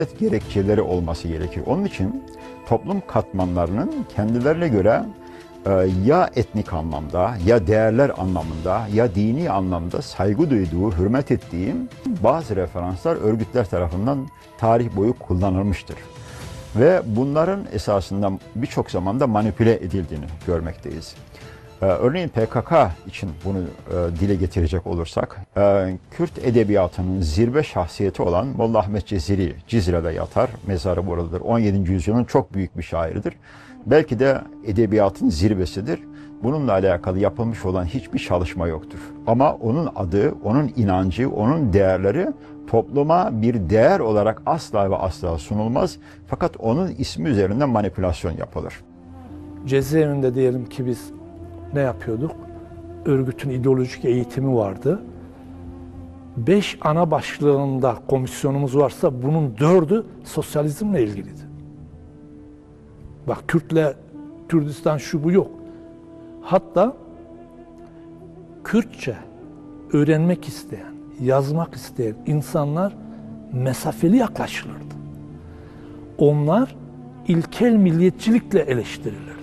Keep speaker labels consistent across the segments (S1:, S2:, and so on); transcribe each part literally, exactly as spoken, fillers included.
S1: gerekçeleri olması gerekir. Onun için toplum katmanlarının kendilerine göre e, ya etnik anlamda, ya değerler anlamında, ya dini anlamda saygı duyduğu, hürmet ettiği bazı referanslar örgütler tarafından tarih boyu kullanılmıştır. Ve bunların esasında birçok zamanda manipüle edildiğini görmekteyiz. Ee, örneğin P K K için bunu e, dile getirecek olursak, e, Kürt edebiyatının zirve şahsiyeti olan Molla Ahmet Cezeri, Cizre'de yatar, mezarı buradadır. on yedinci yüzyılın çok büyük bir şairidir. Belki de edebiyatın zirvesidir. Bununla alakalı yapılmış olan hiçbir çalışma yoktur. Ama onun adı, onun inancı, onun değerleri topluma bir değer olarak asla ve asla sunulmaz. Fakat onun ismi üzerinden manipülasyon yapılır.
S2: Cezaevinde diyelim ki biz ne yapıyorduk? Örgütün ideolojik eğitimi vardı. Beş ana başlığında komisyonumuz varsa bunun dördü sosyalizmle ilgiliydi. Bak Kürtle Kürdistan şu bu yok. Hatta Kürtçe öğrenmek isteyen, yazmak isteyen insanlar mesafeli yaklaşılırdı. Onlar ilkel milliyetçilikle eleştirilirdi.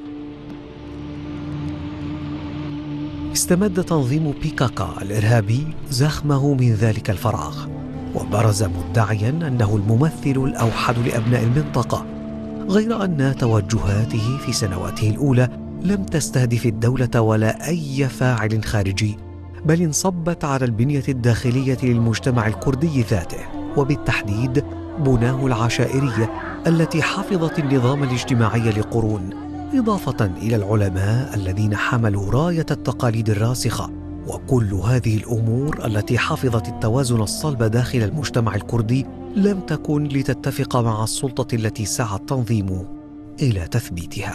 S3: استمد تنظيم بي كي كي الإرهابي زخمه من ذلك الفراغ وبرز مدعيا أنه الممثل الأوحد لأبناء المنطقة غير أن توجهاته في سنواته الأولى لم تستهدف الدولة ولا أي فاعل خارجي بل انصبت على البنية الداخلية للمجتمع الكردي ذاته وبالتحديد بناه العشائرية التي حفظت النظام الاجتماعي لقرون إضافة إلى العلماء الذين حملوا راية التقاليد الراسخة وكل هذه الأمور التي حفظت التوازن الصلب داخل المجتمع الكردي لم تكن لتتفق مع السلطة التي سعى التنظيم إلى تثبيتها.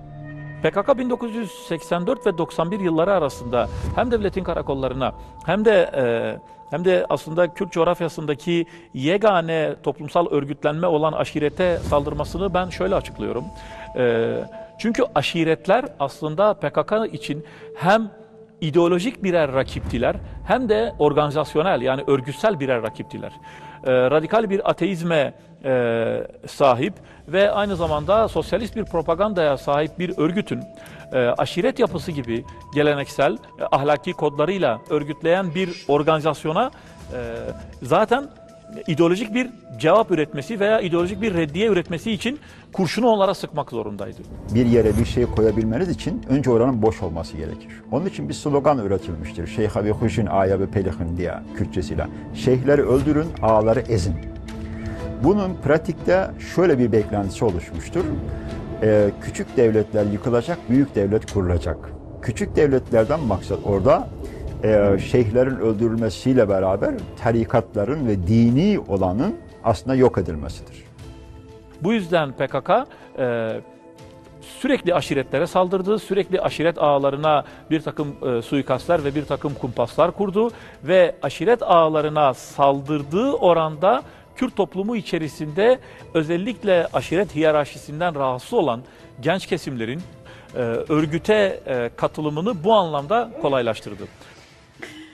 S4: P K K bin dokuz yüz seksen dört ve doksan bir yılları arasında hem devletin karakollarına hem de e, hem de aslında Kürt coğrafyasındaki yegane toplumsal örgütlenme olan aşirete saldırmasını ben şöyle açıklıyorum. E, çünkü aşiretler aslında P K K için hem ideolojik birer rakiptiler hem de organizasyonel yani örgütsel birer rakiptiler. E, radikal bir ateizme e, sahip ve aynı zamanda sosyalist bir propagandaya sahip bir örgütün e, aşiret yapısı gibi geleneksel e, ahlaki kodlarıyla örgütleyen bir organizasyona e, zaten ideolojik bir cevap üretmesi veya ideolojik bir reddiye üretmesi için kurşunu onlara sıkmak zorundaydı.
S1: Bir yere bir şey koyabilmeniz için önce oranın boş olması gerekir. Onun için bir slogan üretilmiştir. Şeyha ve huşun aya ve pelihin diye Kürtçesiyle. Şeyhleri öldürün, ağaları ezin. Bunun pratikte şöyle bir beklentisi oluşmuştur. Ee, küçük devletler yıkılacak, büyük devlet kurulacak. Küçük devletlerden maksat orada e, şeyhlerin öldürülmesiyle beraber tarikatların ve dini olanın aslında yok edilmesidir.
S4: Bu yüzden P K K e, sürekli aşiretlere saldırdı, sürekli aşiret ağalarına bir takım e, suikastlar ve bir takım kumpaslar kurdu ve aşiret ağalarına saldırdığı oranda Kürt toplumu içerisinde özellikle aşiret hiyerarşisinden rahatsız olan genç kesimlerin e, örgüte e, katılımını bu anlamda kolaylaştırdı.